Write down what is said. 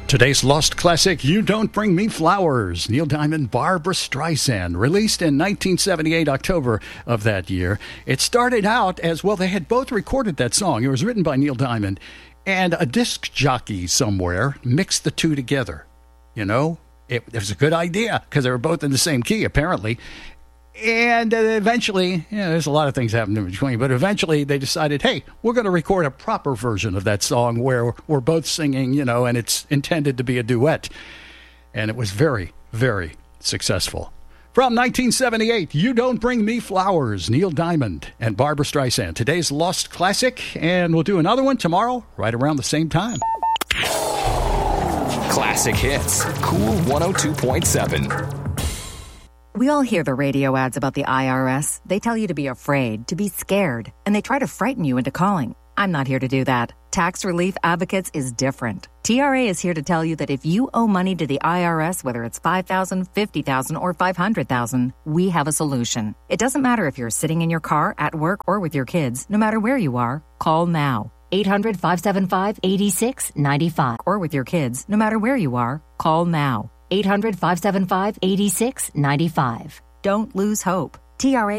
Today's Lost Classic, You Don't Bring Me Flowers. Neil Diamond, Barbra Streisand, released in 1978, October of that year. It started out as, well, they had both recorded that song. It was written by Neil Diamond, and a disc jockey somewhere mixed the two together. You know, it was a good idea because they were both in the same key, apparently. And eventually, there's a lot of things happening in between, but eventually they decided, hey, we're going to record a proper version of that song where we're both singing, and it's intended to be a duet. And it was very, very successful. From 1978, You Don't Bring Me Flowers, Neil Diamond and Barbra Streisand. Today's Lost Classic, and we'll do another one tomorrow, right around the same time. Classic Hits, Cool 102.7. We all hear the radio ads about the IRS. They tell you to be afraid, to be scared, and they try to frighten you into calling. I'm not here to do that. Tax Relief Advocates is different. TRA is here to tell you that if you owe money to the IRS, whether it's $5,000, $50,000, or $500,000, we have a solution. It doesn't matter if you're sitting in your car, at work, or with your kids. No matter where you are, call now. 800-575-8695. Or with your kids, no matter where you are, call now. 800-575-8695. Don't lose hope. TRA